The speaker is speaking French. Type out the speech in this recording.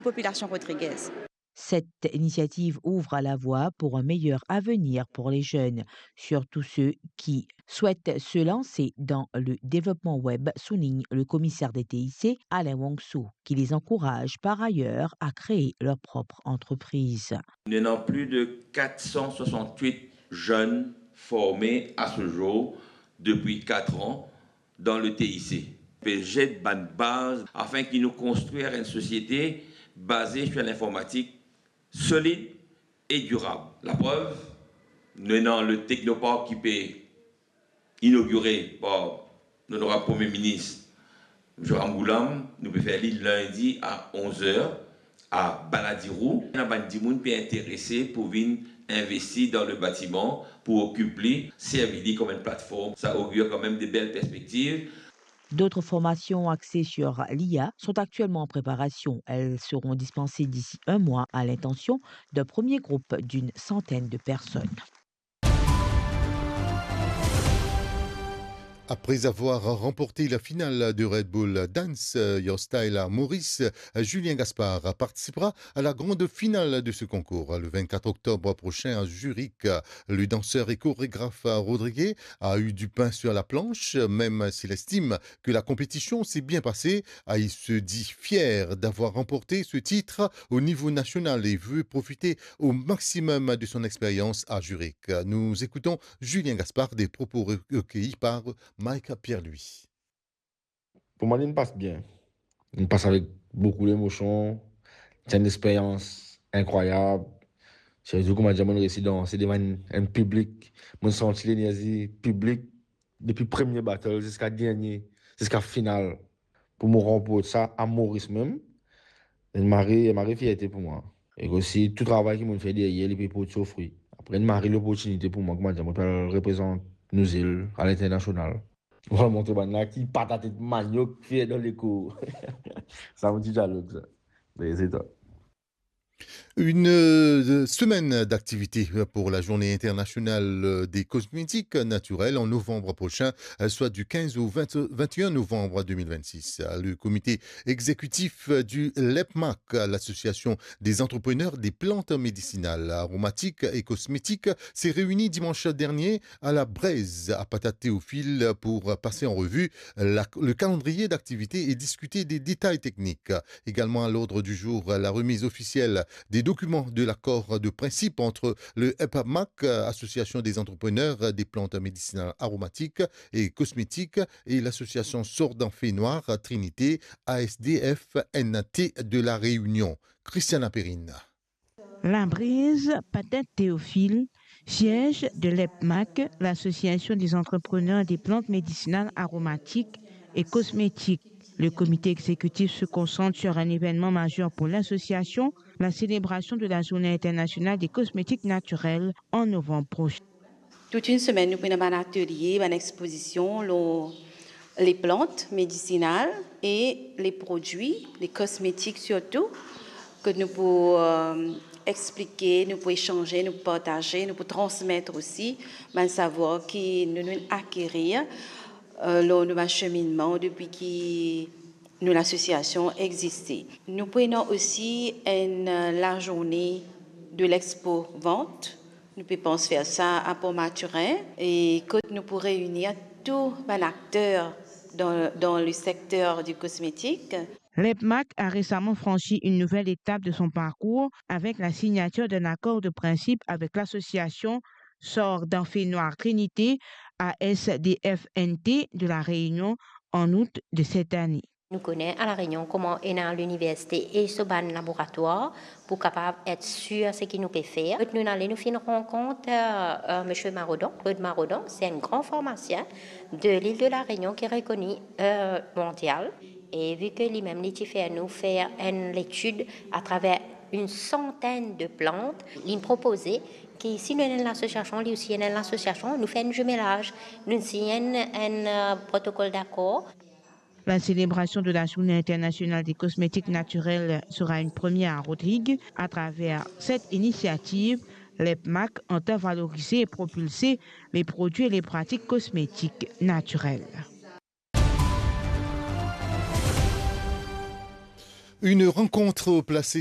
Population Rodriguez. Cette initiative ouvre la voie pour un meilleur avenir pour les jeunes, surtout ceux qui souhaitent se lancer dans le développement web, souligne le commissaire des TIC, Alain Wongsu, qui les encourage par ailleurs à créer leur propre entreprise. Nous avons plus de 468 jeunes formés à ce jour depuis 4 ans dans le TIC. J'ai de bonnes bases afin qu'ils nous construisent une société basée sur l'informatique solide et durable. La preuve, nous avons le technoparc qui peut inauguré par notre Premier ministre Joram Goulam. Nous pouvons faire l'île lundi à 11h à Baladirou. Il y a des gens qui sont intéressés pour venir investir dans le bâtiment, pour occuper, servir comme une plateforme. Ça augure quand même des belles perspectives. D'autres formations axées sur l'IA sont actuellement en préparation. Elles seront dispensées d'ici un mois à l'intention d'un premier groupe d'une centaine de personnes. Après avoir remporté la finale de Red Bull Dance Your Style à Maurice, Julien Gaspard participera à la grande finale de ce concours le 24 octobre prochain à Zurich. Le danseur et chorégraphe Rodriguez a eu du pain sur la planche, même s'il estime que la compétition s'est bien passée. Il se dit fier d'avoir remporté ce titre au niveau national et veut profiter au maximum de son expérience à Zurich. Nous écoutons Julien Gaspard, des propos recueillis par Mike Pierre-Louis. Pour moi, il passe bien. Il passe avec beaucoup d'émotion. C'est une expérience incroyable. C'est comme je dis, mon résident, c'est devant un public. Mon senti l'énergie public depuis le premier battle jusqu'à dernier, jusqu'à la finale. Pour me remporter ça à Maurice même, c'est une fierté pour moi. Et aussi, tout le travail qu'il m'a fait derrière, il peut s'offrir. Après, une l'opportunité pour moi, comment dire, je peux représenter nos îles à l'international. On va montrer maintenant qui patate de manioc qui est dans les cours. Ça me dit dialogue, ça. Mais c'est ça. Une semaine d'activité pour la journée internationale des cosmétiques naturels en novembre prochain, soit du 15 au 21 novembre 2026. Le comité exécutif du LEPMAC, l'association des entrepreneurs des plantes médicinales, aromatiques et cosmétiques, s'est réuni dimanche dernier à la Braise, à Patate-Théophile, pour passer en revue le calendrier d'activité et discuter des détails techniques. Également à l'ordre du jour, la remise officielle des documents de l'accord de principe entre le EPMAC, Association des entrepreneurs des plantes médicinales aromatiques et cosmétiques, et l'association Sordanfé Noir Trinité ASDF-NT de la Réunion. Christiana Perrine. La Brise, Patate-Théophile, siège de l'EPMAC, l'Association des entrepreneurs des plantes médicinales aromatiques et cosmétiques. Le comité exécutif se concentre sur un événement majeur pour l'association, la célébration de la Journée internationale des cosmétiques naturels en novembre prochain. Toute une semaine, nous avons un atelier, une exposition, les plantes médicinales et les produits, les cosmétiques surtout, que nous pouvons expliquer, nous pouvons échanger, nous pouvons partager, nous pouvons transmettre aussi un savoir qui nous acquérir le cheminement depuis que l'association existait. Nous prenons aussi la journée de l'expo-vente. Nous pouvons faire ça à Port-Maturin et que nous pourrons réunir tous les acteurs dans le secteur du cosmétique. L'EPMAC a récemment franchi une nouvelle étape de son parcours avec la signature d'un accord de principe avec l'association Sordanfé Noir Trinité ASDF-NT de la Réunion en août de cette année. Nous connaissons à la Réunion comment est dans l'université et ce ban laboratoire pour capable être sûr de ce qu'il nous peut faire. Nous allons faire une rencontre M. Marodon. Claude Marodon, c'est un grand pharmacien de l'île de la Réunion qui est reconnu mondial. Et vu que lui-même, il fait nous faire une étude à travers une centaine de plantes, il proposait que si nous avons l'association, lui aussi avons l'association, nous faisons un jumelage, nous signons un protocole d'accord. La célébration de la Journée internationale des cosmétiques naturels sera une première à Rodrigue. À travers cette initiative, l'EPMAC entend valoriser et propulser les produits et les pratiques cosmétiques naturelles. Une rencontre placée